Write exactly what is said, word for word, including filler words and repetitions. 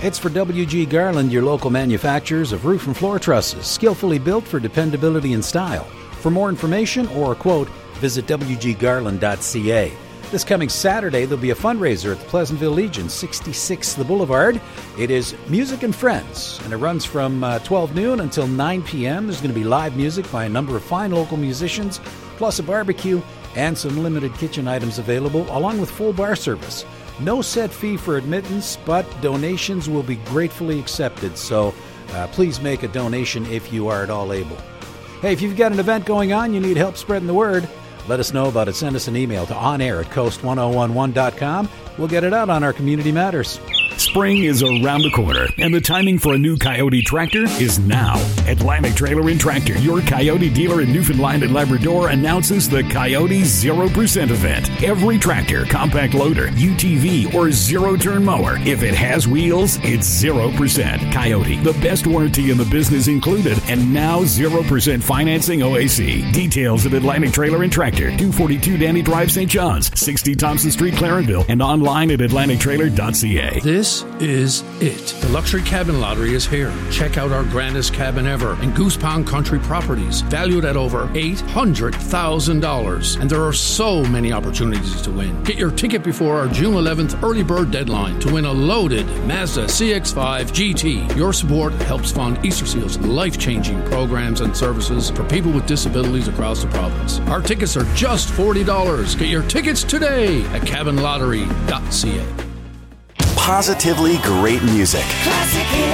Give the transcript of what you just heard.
It's for W G Garland, your local manufacturers of roof and floor trusses, skillfully built for dependability and style. For more information or a quote, visit w g garland dot c a. This coming Saturday, there'll be a fundraiser at the Pleasantville Legion, sixty-sixth the Boulevard. It is Music and Friends, and it runs from uh, twelve noon until nine p.m. There's going to be live music by a number of fine local musicians, plus a barbecue and some limited kitchen items available, along with full bar service. No set fee for admittance, but donations will be gratefully accepted, so uh, please make a donation if you are at all able. Hey, if you've got an event going on, you need help spreading the word, let us know about it. Send us an email to onair at coast ten eleven dot com. We'll get it out on our Community Matters. Spring is around the corner, and the timing for a new Coyote tractor is now. Atlantic Trailer and Tractor, your Coyote dealer in Newfoundland and Labrador, announces the Coyote zero percent event. Every tractor, compact loader, U T V, or zero-turn mower, if it has wheels, it's zero percent. Coyote, the best warranty in the business included, and now zero percent financing O A C. Details at Atlantic Trailer and Tractor, two forty-two Danny Drive, Saint John's, sixty Thompson Street, Clarenville, and online at atlantic trailer dot c a. This is it. The Luxury Cabin Lottery is here. Check out our grandest cabin ever in Goose Pond Country Properties, valued at over eight hundred thousand dollars. And there are so many opportunities to win. Get your ticket before our June eleventh early bird deadline to win a loaded Mazda C X five G T. Your support helps fund Easter Seal's life-changing programs and services for people with disabilities across the province. Our tickets are just forty dollars. Get your tickets today at cabin lottery dot c a. Positively great music. Classic hits.